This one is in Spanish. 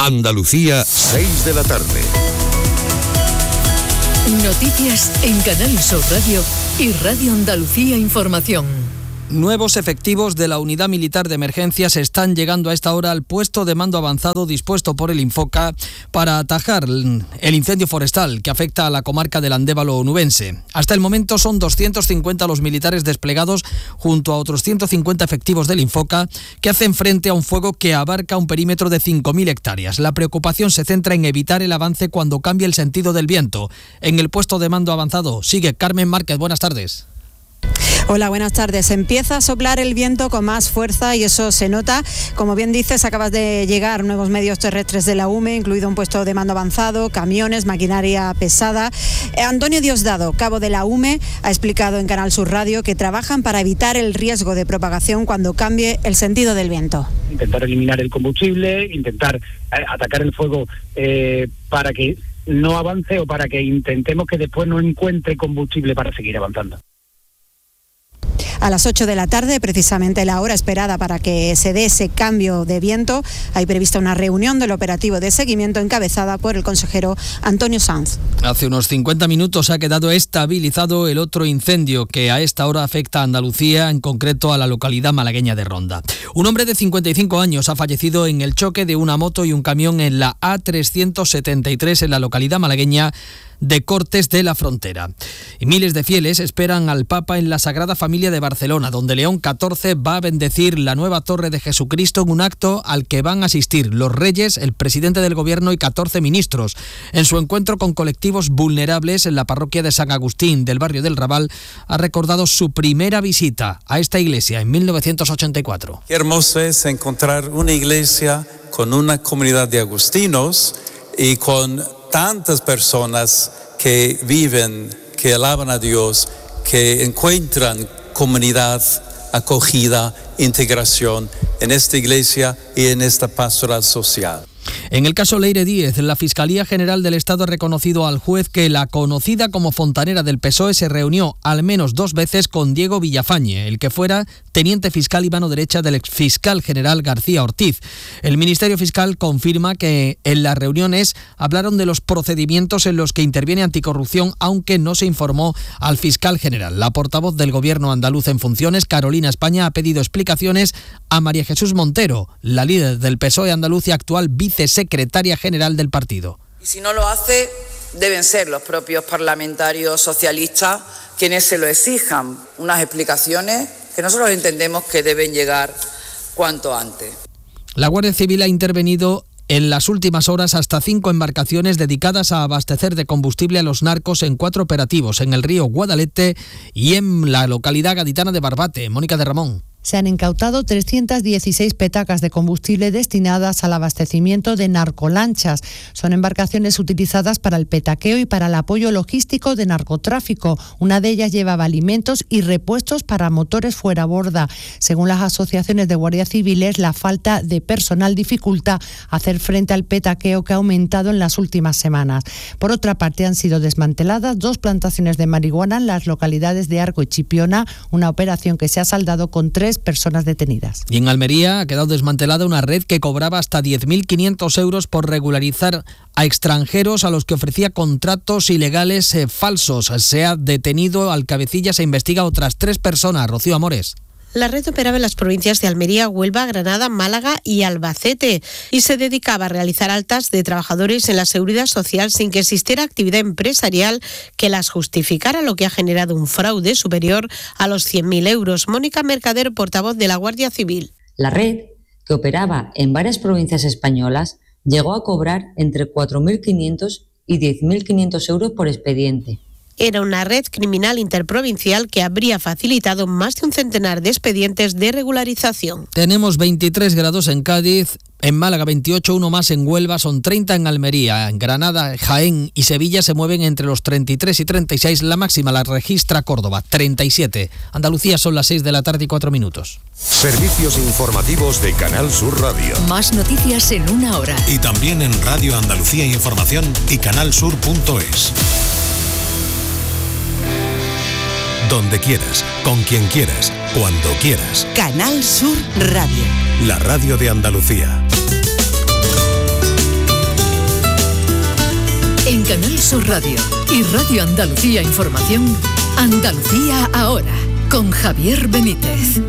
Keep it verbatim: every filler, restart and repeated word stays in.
Andalucía, seis de la tarde. Noticias en Canal Sur Radio y Radio Andalucía Información. Nuevos efectivos de la Unidad Militar de Emergencias están llegando a esta hora al puesto de mando avanzado dispuesto por el Infoca para atajar el incendio forestal que afecta a la comarca del Andévalo onubense. Hasta el momento son doscientos cincuenta los militares desplegados junto a otros ciento cincuenta efectivos del Infoca que hacen frente a un fuego que abarca un perímetro de cinco mil hectáreas. La preocupación se centra en evitar el avance cuando cambie el sentido del viento. En el puesto de mando avanzado sigue Carmen Márquez. Buenas tardes. Hola, buenas tardes. Empieza a soplar el viento con más fuerza y eso se nota. Como bien dices, acabas de llegar nuevos medios terrestres de la U M E, incluido un puesto de mando avanzado, camiones, maquinaria pesada. Eh, Antonio Diosdado, cabo de la U M E, ha explicado en Canal Sur Radio que trabajan para evitar el riesgo de propagación cuando cambie el sentido del viento. Intentar eliminar el combustible, intentar eh, atacar el fuego eh, para que no avance o para que intentemos que después no encuentre combustible para seguir avanzando. A las ocho de la tarde, precisamente la hora esperada para que se dé ese cambio de viento, hay prevista una reunión del operativo de seguimiento encabezada por el consejero Antonio Sanz. Hace unos cincuenta minutos ha quedado estabilizado el otro incendio que a esta hora afecta a Andalucía, en concreto a la localidad malagueña de Ronda. Un hombre de cincuenta y cinco años ha fallecido en el choque de una moto y un camión en la A trescientos setenta y tres en la localidad malagueña de Cortes de la Frontera. Y miles de fieles esperan al Papa en la Sagrada Familia de Barcelona, donde León catorce va a bendecir la nueva Torre de Jesucristo en un acto al que van a asistir los reyes, el presidente del gobierno y catorce ministros. En su encuentro con colectivos vulnerables en la parroquia de San Agustín del barrio del Raval, ha recordado su primera visita a esta iglesia en mil novecientos ochenta y cuatro. Qué hermoso es encontrar una iglesia con una comunidad de agustinos y con tantas personas que viven, que alaban a Dios, que encuentran comunidad, acogida, integración en esta iglesia y en esta pastoral social. En el caso Leire Díez, la Fiscalía General del Estado ha reconocido al juez que la conocida como fontanera del P S O E se reunió al menos dos veces con Diego Villafañe, el que fuera teniente fiscal y mano derecha del exfiscal general García Ortiz. El Ministerio Fiscal confirma que en las reuniones hablaron de los procedimientos en los que interviene Anticorrupción, aunque no se informó al fiscal general. La portavoz del Gobierno andaluz en funciones, Carolina España, ha pedido explicaciones a María Jesús Montero, la líder del P S O E andaluz y actual vicesecretaria general del partido. Y si no lo hace, deben ser los propios parlamentarios socialistas quienes se lo exijan, unas explicaciones que nosotros entendemos que deben llegar cuanto antes. La Guardia Civil ha intervenido en las últimas horas hasta cinco embarcaciones dedicadas a abastecer de combustible a los narcos en cuatro operativos, en el río Guadalete y en la localidad gaditana de Barbate. Mónica de Ramón. Se han incautado trescientas dieciséis petacas de combustible destinadas al abastecimiento de narcolanchas. Son embarcaciones utilizadas para el petaqueo y para el apoyo logístico de narcotráfico. Una de ellas llevaba alimentos y repuestos para motores fuera borda. Según las asociaciones de guardias civiles, la falta de personal dificulta hacer frente al petaqueo que ha aumentado en las últimas semanas. Por otra parte, han sido desmanteladas dos plantaciones de marihuana en las localidades de Arco y Chipiona, una operación que se ha saldado con tres personas detenidas. Y en Almería ha quedado desmantelada una red que cobraba hasta diez mil quinientos euros por regularizar a extranjeros a los que ofrecía contratos ilegales eh, falsos. Se ha detenido al cabecilla, se investiga a otras tres personas. Rocío Amores. La red operaba en las provincias de Almería, Huelva, Granada, Málaga y Albacete y se dedicaba a realizar altas de trabajadores en la seguridad social sin que existiera actividad empresarial que las justificara, lo que ha generado un fraude superior a los cien mil euros. Mónica Mercader, portavoz de la Guardia Civil. La red, que operaba en varias provincias españolas, llegó a cobrar entre cuatro mil quinientos y diez mil quinientos euros por expediente. Era una red criminal interprovincial que habría facilitado más de un centenar de expedientes de regularización. Tenemos veintitrés grados en Cádiz, en Málaga veintiocho, uno más en Huelva, son treinta en Almería, en Granada, Jaén y Sevilla se mueven entre los treinta y tres y treinta y seis, la máxima la registra Córdoba, treinta y siete. Andalucía son las seis de la tarde y cuatro minutos. Servicios informativos de Canal Sur Radio. Más noticias en una hora. Y también en Radio Andalucía Información y canalsur punto es. Donde quieras, con quien quieras, cuando quieras. Canal Sur Radio. La radio de Andalucía. Canal Sur Radio y Radio Andalucía Información, Andalucía Ahora, con Javier Benítez.